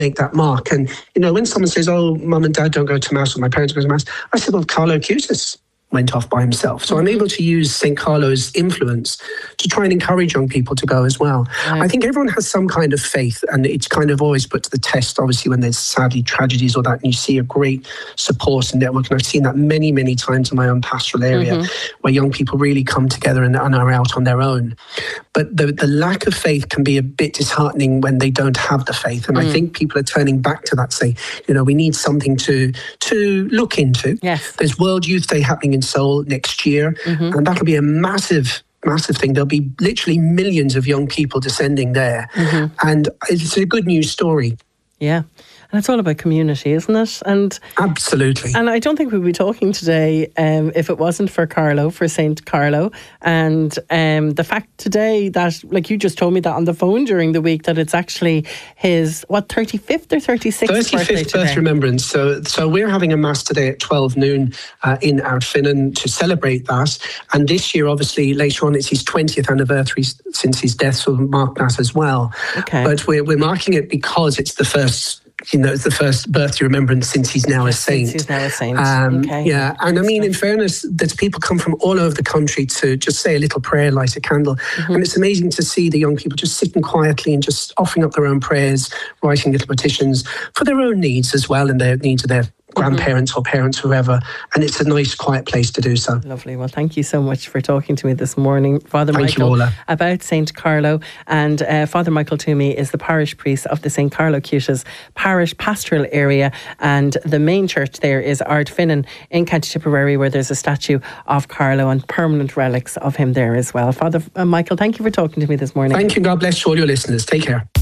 make that mark. And, when someone says, oh, mum and dad don't go to Mass or my parents go to Mass, I said, well, Carlo Acutis went off by himself. So I'm able to use St. Carlo's influence to try and encourage young people to go as well. Right. I think everyone has some kind of faith, and it's kind of always put to the test, obviously, when there's sadly tragedies or that, and you see a great support and network. And I've seen that many, many times in my own pastoral area where young people really come together and are out on their own. But the lack of faith can be a bit disheartening when they don't have the faith. And I think people are turning back to that, saying, we need something to look into. Yes. There's World Youth Day happening in Seoul next year, and that'll be a massive thing. There'll be literally millions of young people descending there, and it's a good news story. Yeah. And it's all about community, isn't it? And absolutely. And I don't think we'd be talking today if it wasn't for St. Carlo. And the fact today that, like you just told me that on the phone during the week, that it's actually his, 35th or 36th birthday today? 35th birth remembrance. So we're having a Mass today at 12 noon in Ardfinnan to celebrate that. And this year, obviously, later on, it's his 20th anniversary since his death, so we'll mark that as well. Okay. But we're marking it because it's the first... it's the first birthday remembrance since he's now a saint. Since he's now a saint. Okay. Yeah, and I mean, in fairness, there's people come from all over the country to just say a little prayer, light a candle. And it's amazing to see the young people just sitting quietly and just offering up their own prayers, writing little petitions for their own needs as well, and their needs of their grandparents or parents, whoever, and it's a nice quiet place to do so. Lovely. Well, thank you so much for talking to me this morning, Father Michael, about St. Carlo. And Father Michael Toomey is the parish priest of the St. Carlo Acutis parish pastoral area, and the main church there is Ardfinnan in County Tipperary, where there's a statue of Carlo and permanent relics of him there as well. Father Michael, thank you for talking to me this morning. Thank you. God bless you, all your listeners. Take care.